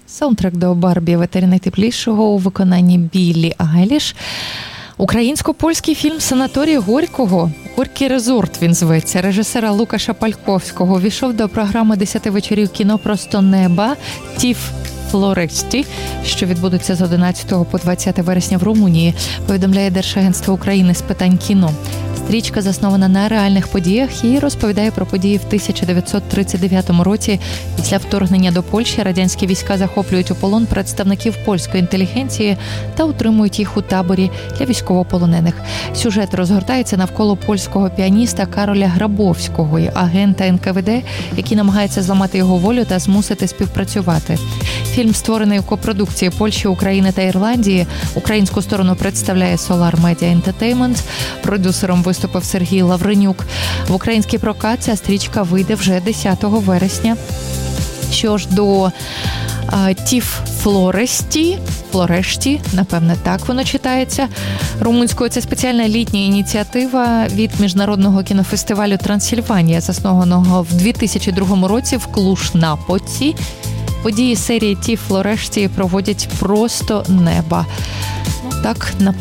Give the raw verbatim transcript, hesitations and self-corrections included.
Саундтрек до «Барбі. Ветері найтеплішого» у виконанні Біллі Айліш. Українсько-польський фільм «Санаторій Горького». «Горький резорт» він зветься. Режисера Лукаша Пальковського війшов до програми «Десяти вечорів кіно просто неба» «Тіф Флорешті», що відбудуться з одинадцятого по двадцяте вересня в Румунії, повідомляє Держагентство України з питань кіно. Стрічка заснована на реальних подіях і розповідає про події в тисяча дев'ятсот тридцять дев'ятому році. Після вторгнення до Польщі радянські війська захоплюють у полон представників польської інтелігенції та утримують їх у таборі для військовополонених. Сюжет розгортається навколо польського піаніста Кароля Грабовського, агента ен ка ве де, який намагається зламати його волю та змусити співпрацювати. Фільм створений у копродукції Польщі, України та Ірландії. Українську сторону представляє Solar Media Entertainment. Продюсером виступив Сергій Лавренюк. В український прокат ця стрічка вийде вже десятого вересня. Що ж до «Тіф Флорешті», Флорешті, напевне, так воно читається. Румунською це спеціальна літня ініціатива від Міжнародного кінофестивалю «Трансильванія», заснованого в дві тисячі другому році в Клуж-Напоці. Події серії «Тіф Флорешті» проводять просто неба. Так, на